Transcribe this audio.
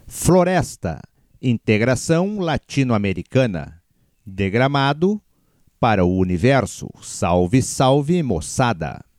Floresta, integração latino-americana. De Gramado para o universo. Salve, salve, moçada!